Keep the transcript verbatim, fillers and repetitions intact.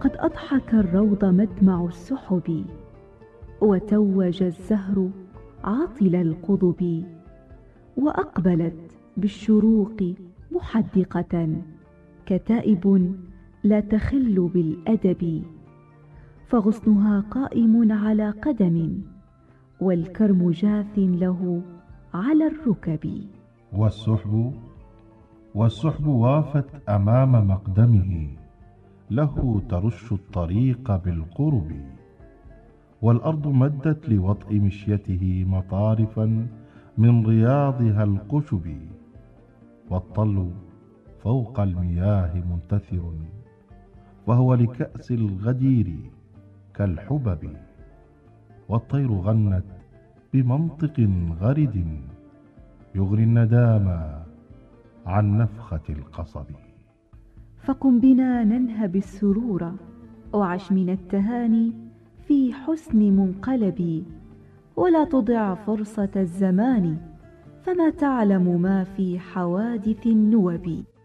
وقد أضحك الروض مدمع السحب، وتوج الزهر عاطل القضب، وأقبلت بالشروق محدقة كتائب لا تخل بالأدب، فغصنها قائم على قدم، والكرم جاث له على الركب. والسحب والسحب وافت أمام مقدمه، له ترش الطريق بالقرب، والأرض مدت لوطء مشيته مطارفا من رياضها القشب، والطل فوق المياه منتثر، وهو لكأس الغدير كالحبب، والطير غنت بمنطق غرد يغري الندامى عن نفخة القصب. فقم بنا ننهب السرور، وعش من التهاني في حسن منقلب، ولا تضع فرصة الزمان، فما تعلم ما في حوادث النوب.